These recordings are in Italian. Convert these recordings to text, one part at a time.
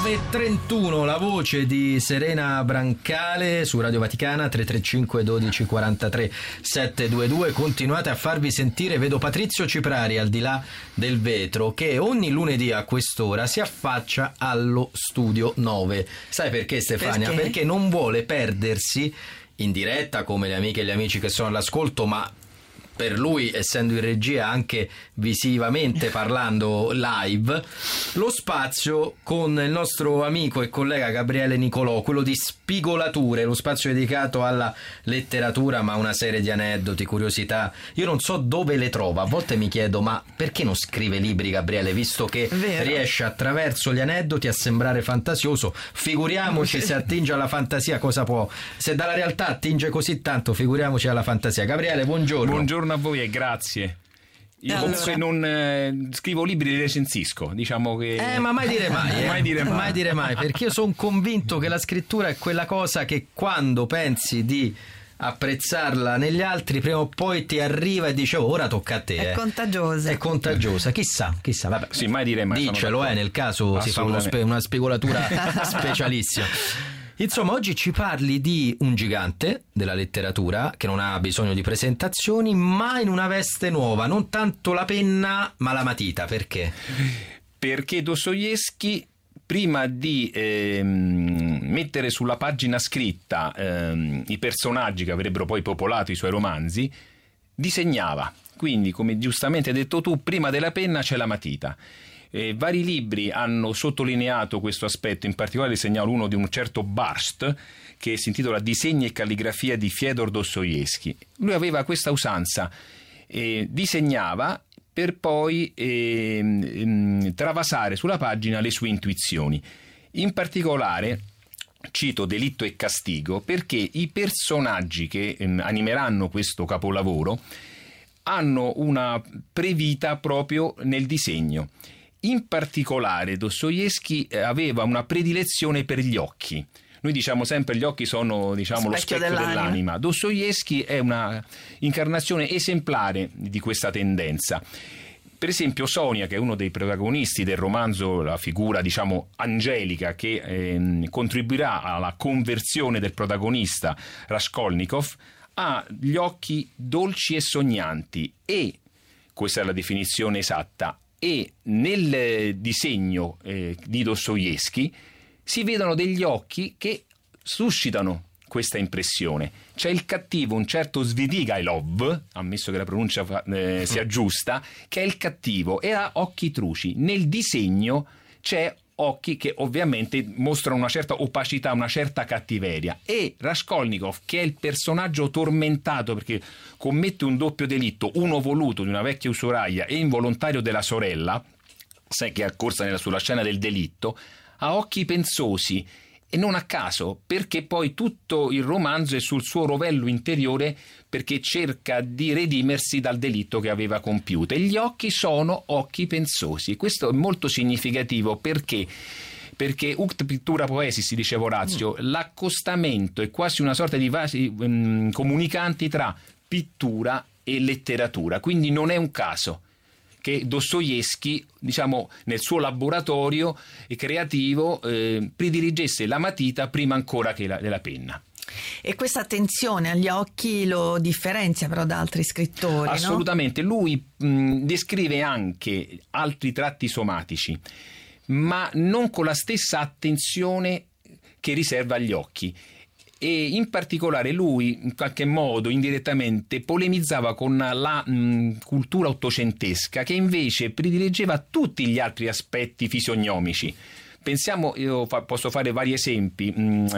9:31, la voce di Serena Brancale su Radio Vaticana. 335 12 43 722. Continuate a farvi sentire. Vedo Patrizio Ciprari al di là del vetro che ogni lunedì a quest'ora si affaccia allo studio 9. Sai perché, Stefania? Perché non vuole perdersi in diretta, come le amiche e gli amici che sono all'ascolto, ma per lui, essendo in regia, anche visivamente parlando live, lo spazio con il nostro amico e collega Gabriele Nicolò, quello di Spigolature, lo spazio dedicato alla letteratura, ma una serie di aneddoti, curiosità. Io non so dove le trova, a volte mi chiedo, ma perché non scrive libri, Gabriele, visto che riesce attraverso gli aneddoti a sembrare fantasioso? Figuriamoci se attinge alla fantasia, cosa può? Se dalla realtà attinge così tanto, figuriamoci alla fantasia. Gabriele, buongiorno. Buongiorno a voi e grazie. Io comunque non scrivo libri, li recensisco, diciamo che... ma mai dire mai, mai dire mai, perché io sono convinto che la scrittura è quella cosa che quando pensi di apprezzarla negli altri, prima o poi ti arriva e dice ora tocca a te. È contagiosa. È contagiosa, chissà, vabbè. Sì, mai dire mai. Diccelo, nel caso si fa una spigolatura specialissima. Insomma, oggi ci parli di un gigante della letteratura che non ha bisogno di presentazioni, ma in una veste nuova, non tanto la penna ma la matita. Perché? Perché Dostoevskij, prima di mettere sulla pagina scritta i personaggi che avrebbero poi popolato i suoi romanzi, disegnava. Quindi, come giustamente hai detto tu, prima della penna c'è la matita. Vari libri hanno sottolineato questo aspetto, in particolare segnalo uno di un certo Barst che si intitola Disegni e calligrafia di Fyodor Dostoevskij. Lui aveva questa usanza, disegnava per poi travasare sulla pagina le sue intuizioni. In particolare cito Delitto e Castigo perché i personaggi che animeranno questo capolavoro hanno una previta proprio nel disegno. In particolare Dostoevskij aveva una predilezione per gli occhi. Noi diciamo sempre gli occhi sono lo specchio dell'anima. Dostoevskij è una incarnazione esemplare di questa tendenza. Per esempio Sonia, che è uno dei protagonisti del romanzo, la figura angelica che contribuirà alla conversione del protagonista Raskolnikov, ha gli occhi dolci e sognanti e, questa è la definizione esatta, e nel disegno di Dostoevskij si vedono degli occhi che suscitano questa impressione. C'è il cattivo, un certo Svidrigailov, ammesso che la pronuncia sia giusta, che è il cattivo e ha occhi truci. Nel disegno c'è occhi che ovviamente mostrano una certa opacità, una certa cattiveria, e Raskolnikov, che è il personaggio tormentato perché commette un doppio delitto, uno voluto di una vecchia usuraia e involontario della sorella, sai che è accorsa sulla scena del delitto, ha occhi pensosi. E non a caso, perché poi tutto il romanzo è sul suo rovello interiore, perché cerca di redimersi dal delitto che aveva compiuto. E gli occhi sono occhi pensosi. Questo è molto significativo perché uct pictura poesis, diceva Orazio, l'accostamento è quasi una sorta di vasi comunicanti tra pittura e letteratura. Quindi non è un caso che Dostoevskij, nel suo laboratorio creativo, prediligesse la matita prima ancora che della penna. E questa attenzione agli occhi lo differenzia però da altri scrittori, assolutamente, no? Lui descrive anche altri tratti somatici, ma non con la stessa attenzione che riserva agli occhi. E in particolare lui, in qualche modo, indirettamente, polemizzava con la cultura ottocentesca, che invece prediligeva tutti gli altri aspetti fisiognomici. Pensiamo, io posso fare vari esempi,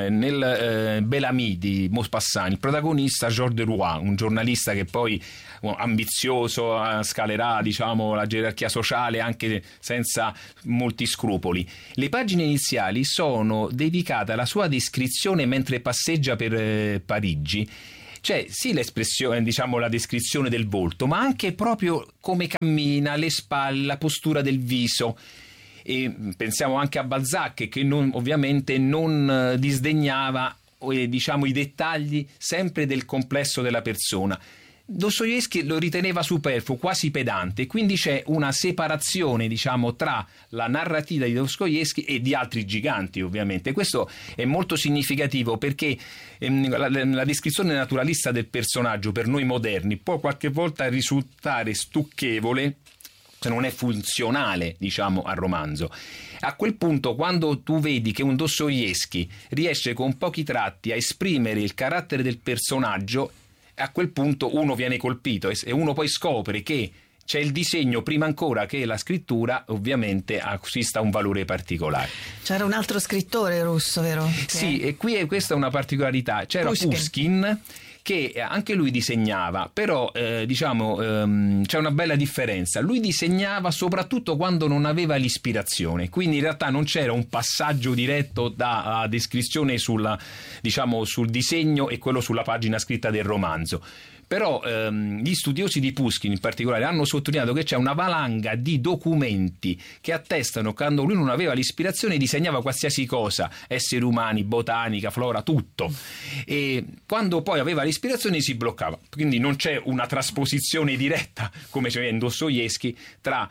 nel Bellamy di Maupassant, il protagonista Georges Deroy, un giornalista che poi ambizioso scalerà la gerarchia sociale anche senza molti scrupoli. Le pagine iniziali sono dedicate alla sua descrizione mentre passeggia per Parigi. Cioè sì, l'espressione, la descrizione del volto, ma anche proprio come cammina, le spalle, la postura del viso. E pensiamo anche a Balzac, che ovviamente non disdegnava i dettagli sempre del complesso della persona. Dostoevskij lo riteneva superfluo, quasi pedante, quindi c'è una separazione, diciamo, tra la narrativa di Dostoevskij e di altri giganti, ovviamente. Questo è molto significativo perché la descrizione naturalista del personaggio per noi moderni può qualche volta risultare stucchevole se non è funzionale, diciamo, al romanzo. A quel punto, quando tu vedi che un Dostoevskij riesce con pochi tratti a esprimere il carattere del personaggio, a quel punto uno viene colpito e uno poi scopre che c'è il disegno prima ancora che la scrittura, ovviamente acquista un valore particolare. C'era un altro scrittore russo, vero? Sì, e qui questa è una particolarità. C'era Pushkin che anche lui disegnava, però c'è una bella differenza. Lui disegnava soprattutto quando non aveva l'ispirazione, quindi in realtà non c'era un passaggio diretto da descrizione sul disegno e quello sulla pagina scritta del romanzo. Però gli studiosi di Pushkin in particolare hanno sottolineato che c'è una valanga di documenti che attestano che quando lui non aveva l'ispirazione disegnava qualsiasi cosa, esseri umani, botanica, flora, tutto, e quando poi aveva l'ispirazione si bloccava. Quindi non c'è una trasposizione diretta, come c'è in Dostoevskij, tra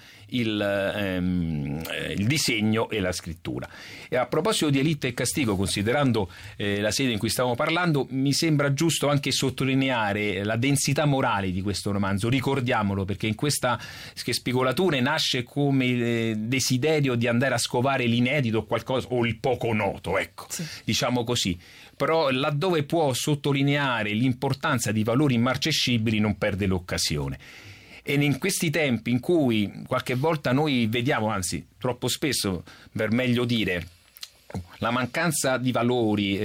il disegno e la scrittura. E a proposito di Delitto e Castigo, considerando la sede in cui stavamo parlando, mi sembra giusto anche sottolineare la densità morale di questo romanzo. Ricordiamolo, perché in questa Spigolature nasce come desiderio di andare a scovare l'inedito qualcosa, o il poco noto, ecco, sì, diciamo così. Però laddove può sottolineare l'importanza di valori immarcescibili non perde l'occasione. E in questi tempi in cui qualche volta noi vediamo, anzi troppo spesso per meglio dire, la mancanza di valori,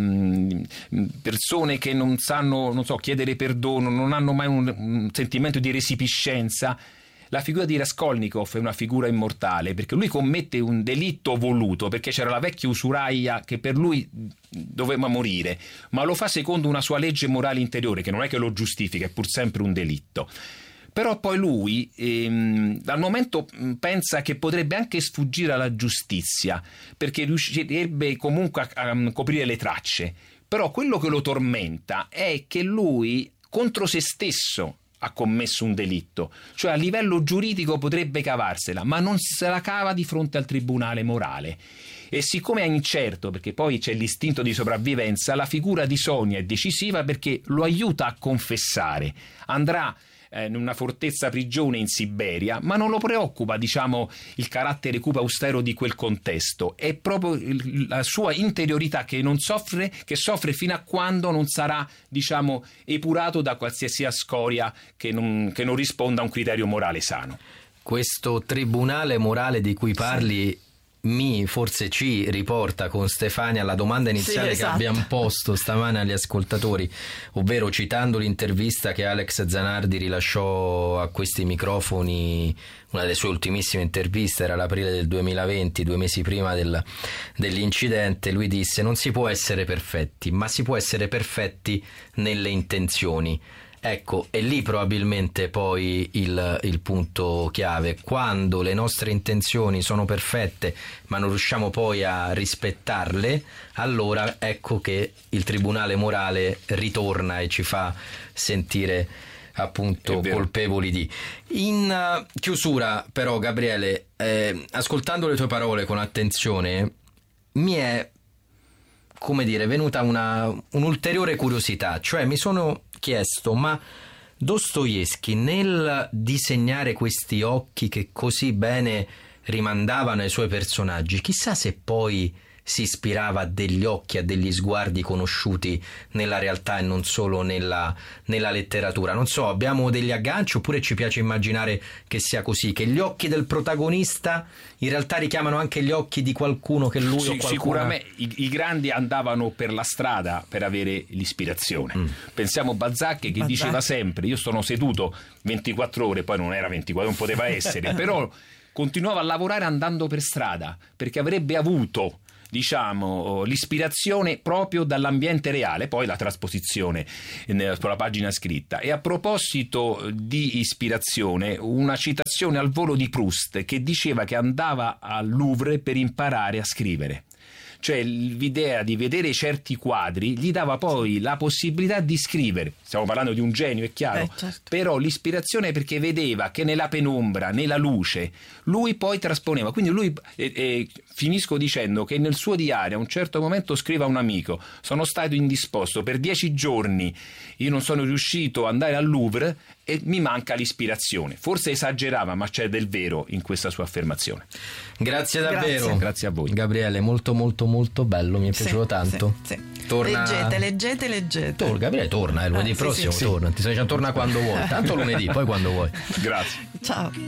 persone che non sanno, chiedere perdono, non hanno mai un sentimento di resipiscenza, la figura di Raskolnikov è una figura immortale, perché lui commette un delitto voluto, perché c'era la vecchia usuraia che per lui doveva morire, ma lo fa secondo una sua legge morale interiore, che non è che lo giustifica, è pur sempre un delitto. Però poi lui al momento pensa che potrebbe anche sfuggire alla giustizia, perché riuscirebbe comunque a coprire le tracce. Però quello che lo tormenta è che lui contro se stesso ha commesso un delitto, cioè a livello giuridico potrebbe cavarsela, ma non se la cava di fronte al tribunale morale. E siccome è incerto, perché poi c'è l'istinto di sopravvivenza, la figura di Sonia è decisiva perché lo aiuta a confessare. Andrà in una fortezza prigione in Siberia, ma non lo preoccupa, il carattere cupo austero di quel contesto. È proprio la sua interiorità che soffre fino a quando non sarà, epurato da qualsiasi scoria che non risponda a un criterio morale sano. Questo tribunale morale di cui parli forse ci riporta con Stefania alla domanda iniziale, esatto, che abbiamo posto stamane agli ascoltatori, ovvero citando l'intervista che Alex Zanardi rilasciò a questi microfoni, una delle sue ultimissime interviste era l'aprile del 2020, 2 mesi prima dell'incidente. Lui disse: non si può essere perfetti, ma si può essere perfetti nelle intenzioni. Ecco, è lì probabilmente poi il punto chiave. Quando le nostre intenzioni sono perfette ma non riusciamo poi a rispettarle, allora ecco che il tribunale morale ritorna e ci fa sentire appunto colpevoli di. In chiusura però, Gabriele, ascoltando le tue parole con attenzione, mi è venuta un'ulteriore curiosità, cioè mi sono chiesto: ma Dostoevskij nel disegnare questi occhi che così bene rimandavano ai suoi personaggi, chissà se poi si ispirava a degli occhi, a degli sguardi conosciuti nella realtà e non solo nella letteratura. Non so, abbiamo degli agganci oppure ci piace immaginare che sia così, che gli occhi del protagonista in realtà richiamano anche gli occhi di qualcuno che lui o qualcuna... Sicuramente i grandi andavano per la strada per avere l'ispirazione. Pensiamo a Balzac che diceva sempre: io sono seduto 24 ore, poi non era 24, non poteva essere, però continuava a lavorare andando per strada, perché avrebbe avuto l'ispirazione proprio dall'ambiente reale, poi la trasposizione sulla pagina scritta. E a proposito di ispirazione, una citazione al volo di Proust, che diceva che andava al Louvre per imparare a scrivere. cioè l'idea di vedere certi quadri gli dava poi la possibilità di scrivere. Stiamo parlando di un genio, è chiaro, certo. Però l'ispirazione è perché vedeva che nella penombra, nella luce, lui poi trasponeva. Quindi lui, finisco dicendo che nel suo diario a un certo momento scrive a un amico: sono stato indisposto per 10 giorni, io non sono riuscito ad andare al Louvre e mi manca l'ispirazione. Forse esagerava, ma c'è del vero in questa sua affermazione. Grazie davvero. Grazie a voi, Gabriele, molto molto molto bello, mi è piaciuto tanto. Sì. Torna... Leggete. Gabriele torna, lunedì prossimo sì. torna. Ti stai dicendo torna quando vuoi, tanto lunedì, poi quando vuoi. Grazie. Ciao.